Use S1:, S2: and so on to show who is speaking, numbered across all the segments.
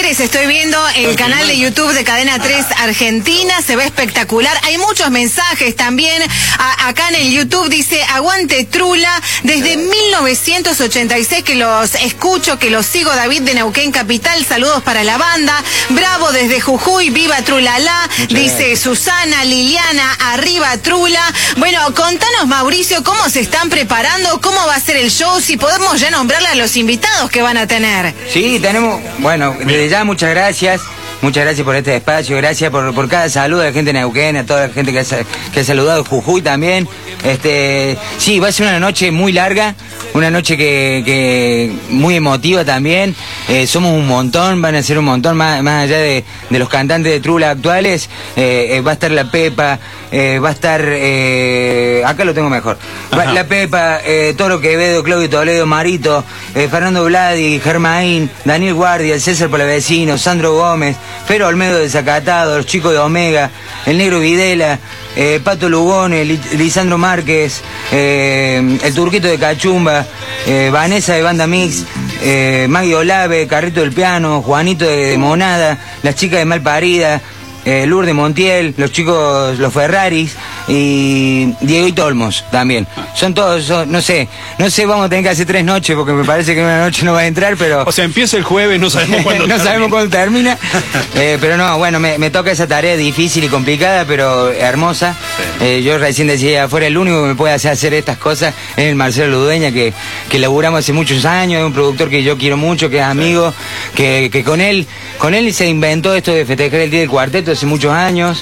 S1: mensajes, estoy viendo el canal de YouTube de Cadena 3 Argentina, se ve espectacular. Hay muchos mensajes también. Acá en el YouTube dice, aguante Trula, desde 1986 que los escucho, que los sigo, David de Neuquén Capital, saludos para la banda. Bravo desde Jujuy, viva Trulalá, dice Susana, Liliana, arriba Trula. Bueno, contanos, Mauricio, cómo se están preparando, cómo va a ser el show, si podemos ya nombrarle a los invitados que van a tener.
S2: Sí, tenemos, bueno, desde ya muchas gracias por este espacio, gracias por cada saludo a la gente de Neuquén, a toda la gente que ha saludado, Jujuy también. Sí, va a ser una noche muy larga, una noche que muy emotiva también. Somos un montón, van a ser un montón, más allá de los cantantes de Trula actuales. Va a estar la Pepa, va a estar, acá lo tengo mejor, la Pepa, Toro Quevedo, Claudio Toledo, Marito, Fernando Vladi, Germain, Daniel Guardia, César Palavecino, Sandro Gómez, Pero Olmedo de Zacatado, los chicos de Omega, el Negro Videla, Pato Lugone, Lisandro Márquez, el Turquito de Cachumba, Vanessa de Banda Mix, Maggie Olave, Carrito del Piano, Juanito de Monada, las chicas de Malparida, Lourdes Montiel, los chicos, los Ferraris y Dieguito Olmos también. Son todos, no sé, vamos a tener que hacer 3 noches porque me parece que una noche no va a entrar, pero...
S3: O sea, empieza el jueves, no sabemos cuándo
S2: no sabemos cuándo termina. Pero no, bueno, me toca esa tarea difícil y complicada, pero hermosa. Sí. Yo recién decía, afuera el único que me puede hacer estas cosas es el Marcelo Ludueña, que laburamos hace muchos años, es un productor que yo quiero mucho, que es amigo, que con él se inventó esto de festejar el Día del Cuarteto hace muchos años,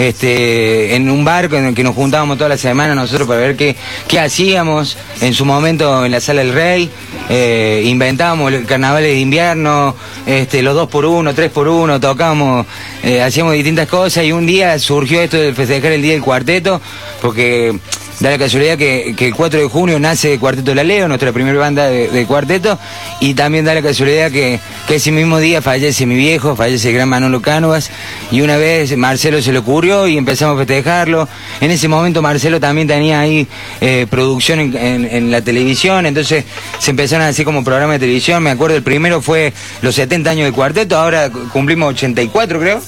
S2: en un bar en el que nos juntábamos toda la semana nosotros para ver qué hacíamos. En su momento en la Sala del Rey, inventábamos el carnaval de invierno, los 2x1, 3x1, tocábamos, hacíamos distintas cosas, y un día surgió esto de festejar el Día del Cuarteto, porque da la casualidad que el 4 de junio nace Cuarteto La Leo, nuestra primera banda de cuarteto, y también da la casualidad que ese mismo día fallece mi viejo, fallece el gran Manolo Cánovas, y una vez Marcelo se le ocurrió y empezamos a festejarlo. En ese momento Marcelo también tenía ahí producción en la televisión, entonces se empezaron a hacer como programa de televisión. Me acuerdo, el primero fue los 70 años de cuarteto, ahora cumplimos 84 creo,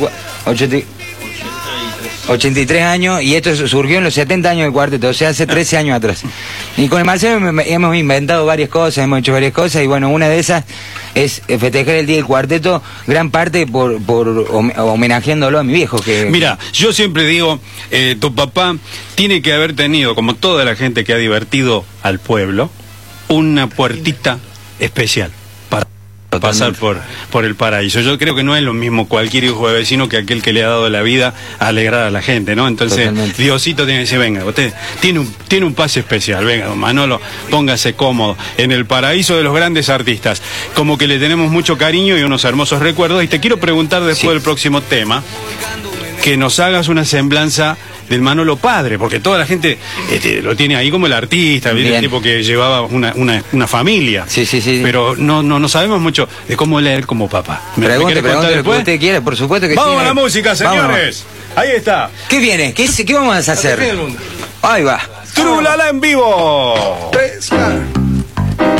S2: 83 años, y esto surgió en los 70 años de cuarteto, o sea, hace 13 años atrás. Y con el Marcelo hemos inventado varias cosas, hemos hecho varias cosas, y bueno, una de esas es festejar el Día del Cuarteto, gran parte por homenajeándolo a mi viejo.
S3: Mira, yo siempre digo, tu papá tiene que haber tenido, como toda la gente que ha divertido al pueblo, una puertita especial para pasar por el paraíso. Yo creo que no es lo mismo cualquier hijo de vecino que aquel que le ha dado la vida a alegrar a la gente, ¿no? Entonces, totalmente. Diosito tiene que decir, venga, usted tiene un pase especial, venga, don Manolo, póngase cómodo en el paraíso de los grandes artistas. Como que le tenemos mucho cariño y unos hermosos recuerdos, y te quiero preguntar después del próximo tema, que nos hagas una semblanza del Manolo padre, porque toda la gente lo tiene ahí como el artista, el tipo que llevaba una familia. Sí. Pero no sabemos mucho de cómo él como papá.
S2: Pregunte lo que usted quiera, por supuesto que sí.
S3: Vamos a la música, señores. Ahí está.
S2: ¿Qué viene? ¿Qué vamos a hacer? Ahí va.
S3: Trulala en vivo.